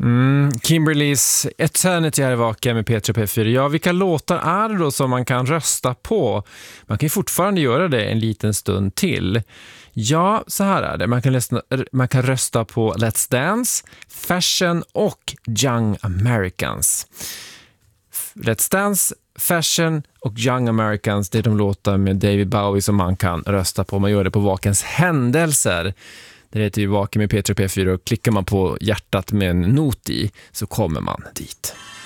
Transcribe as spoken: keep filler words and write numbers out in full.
Mm, Kimberlys Eternity här i Vaka med P tre P fyra. Ja, vilka låtar är det då som man kan rösta på? Man kan ju fortfarande göra det en liten stund till. Ja, så här är det. Man kan, rösta, man kan rösta på Let's Dance, Fashion och Young Americans. Let's Dance, Fashion och Young Americans, det är de låtar med David Bowie som man kan rösta på. Man gör det på Vakens händelser. Det heter ju Vaken med P tre P fyra och klickar man på hjärtat med en not i så kommer man dit.